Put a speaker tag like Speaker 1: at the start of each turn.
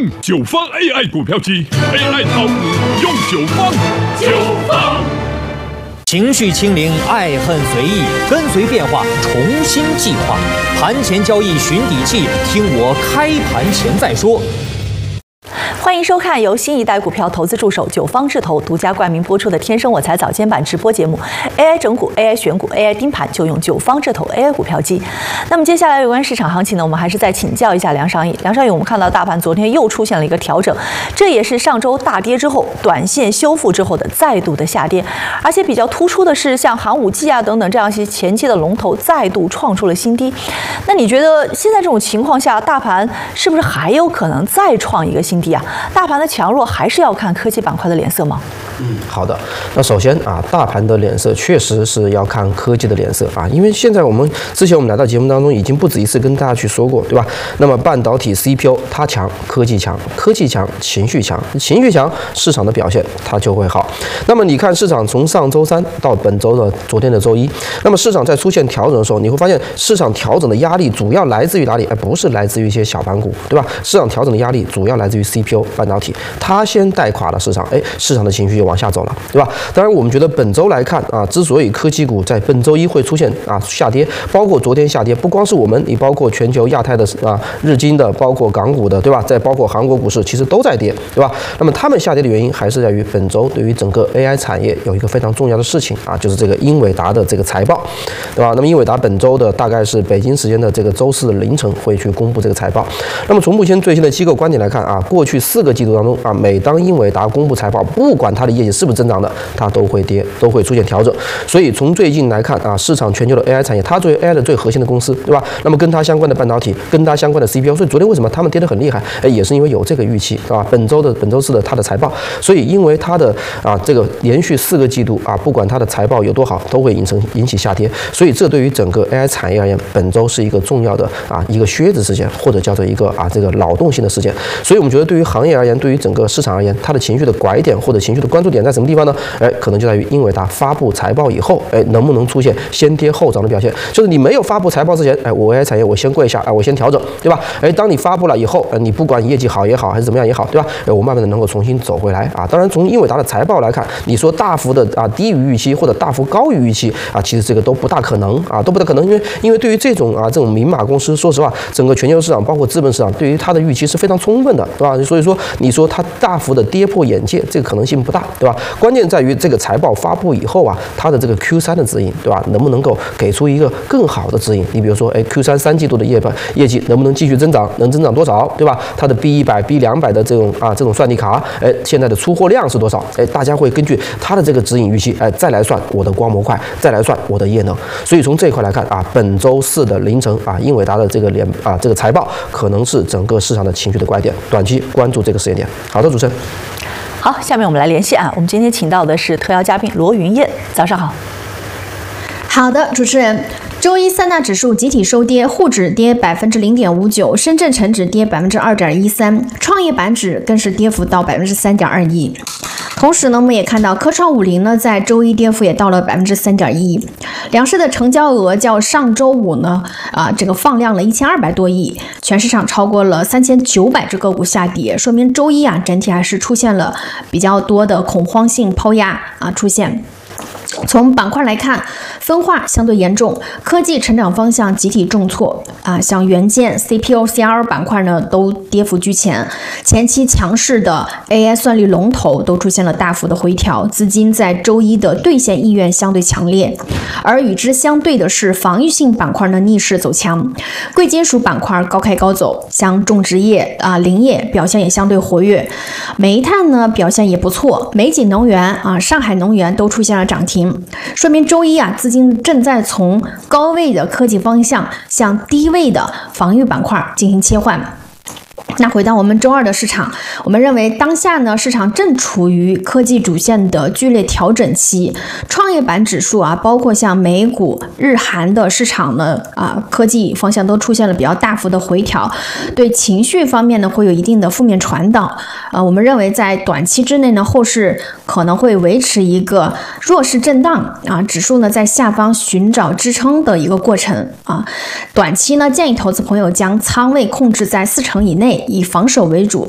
Speaker 1: 9方 AI 股票机 ，AI 炒股用9方。9方。
Speaker 2: 情绪清零，爱恨随意，跟随变化，重新计划。盘前交易寻底气，听我开盘前再说。
Speaker 3: 欢迎收看由新一代股票投资助手9方智投独家冠名播出的《天生我材早间版》直播节目 ，AI 整股、AI 选股、AI 盯盘，就用9方智投 AI 股票机。那么接下来有关市场行情呢，我们还是再请教一下梁商义。梁商义，我们看到大盘昨天又出现了一个调整，这也是上周大跌之后短线修复之后的再度的下跌，而且比较突出的是，像寒武纪啊等等这样一些前期的龙头再度创出了新低。那你觉得现在这种情况下，大盘是不是还有可能再创一个新低啊？大盘的强弱还是要看科技板块的脸色吗？
Speaker 4: 好的。那首先啊，大盘的脸色确实是要看科技的脸色啊，因为现在之前我们来到节目当中已经不止一次跟大家去说过，对吧？那么半导体 CPU 它强，科技强，科技强，情绪强，情绪强，市场的表现它就会好。那么你看市场从上周三到本周的昨天的周一，那么市场在出现调整的时候，你会发现市场调整的压力主要来自于哪里？不是来自于一些小盘股，对吧？市场调整的压力主要来自于 CPU 半导体，它先带垮了市场，市场的情绪就往下走了，对吧？当然我们觉得本周来看啊，之所以科技股在本周一会出现下跌，包括昨天下跌，不光是我们，你包括全球亚太的日经的，包括港股的，对吧？再包括韩国股市，其实都在跌，对吧？那么他们下跌的原因还是在于本周对于整个 AI 产业有一个非常重要的事情啊，就是这个英伟达的这个财报，对吧？那么英伟达本周的大概是北京时间的这个周四的凌晨会去公布这个财报。那么从目前最新的机构观点来看啊，过去4个季度当中啊，每当英伟达公布财报，不管它的业绩是不是增长的，它都会跌，都会出现调整。所以从最近来看啊，市场全球的 AI 产业，它作为 AI 的最核心的公司，对吧？那么跟它相关的半导体，跟它相关的 CPU， 所以昨天为什么他们跌得很厉害？也是因为有这个预期，对吧？本周四的它的财报，所以因为它的这个连续4个季度不管它的财报有多好，都会引起下跌。所以这对于整个 AI 产业而言，本周是一个重要的一个靴子事件，或者叫做一个这个扰动性的事件。所以我们觉得对于行业而言，对于整个市场而言，它的情绪的拐点或者情绪的关注点在什么地方呢？可能就在于英伟达发布财报以后，能不能出现先跌后涨的表现？就是你没有发布财报之前，我 AI 产业我先跪下，我先调整，对吧？当你发布了以后，你不管业绩好也好，还是怎么样也好，对吧？我慢慢的能够重新走回来啊。当然，从英伟达的财报来看，你说大幅的低于预期或者大幅高于预期其实这个都不大可能都不大可能，因为对于这种明码公司，说实话，整个全球市场包括资本市场对于它的预期是非常充分的，对吧？所以说你说它大幅的跌破眼镜，这个可能性不大，对吧？关键在于这个财报发布以后它的这个 Q3 的指引，对吧？能不能够给出一个更好的指引？你比如说Q3 3季度的业绩能不能继续增长，能增长多少，对吧？它的 B100、B200 的这种算力卡，现在的出货量是多少？大家会根据它的这个指引预期，再来算我的光模块，再来算我的业能。所以从这一块来看本周四的凌晨英伟达的这个财报可能是整个市场的情绪的拐点，短期关注这个时间点。好的，主持人。
Speaker 3: 好，下面我们来连线我们今天请到的是特邀嘉宾罗云燕，早上好。
Speaker 5: 好的，主持人。周一三大指数集体收跌，沪指跌0.59%，深圳成指跌2.13%，创业板指更是跌幅到3.21%。同时呢，我们也看到科创50呢，在周一跌幅也到了3.11%。两市的成交额较上周五呢，这个放量了1200多亿，全市场超过了3900只个股下跌，说明周一整体还是出现了比较多的恐慌性抛压出现。从板块来看，分化相对严重，科技成长方向集体重挫像元件、CPU、CR 板块呢都跌幅居前，前期强势的 AI 算力龙头都出现了大幅的回调，资金在周一的兑现意愿相对强烈，而与之相对的是防御性板块呢逆势走强，贵金属板块高开高走，像种植业林业表现也相对活跃，煤炭呢表现也不错，美景能源上海能源都出现了涨停。说明周一资金正在从高位的科技方向向低位的防御板块进行切换。那回到我们周二的市场，我们认为当下呢，市场正处于科技主线的剧烈调整期，创业板指数包括像美股、日韩的市场呢科技方向都出现了比较大幅的回调，对情绪方面呢会有一定的负面传导。我们认为在短期之内呢，后市可能会维持一个弱势震荡指数呢在下方寻找支撑的一个过程短期呢建议投资朋友将仓位控制在40%以内，以防守为主，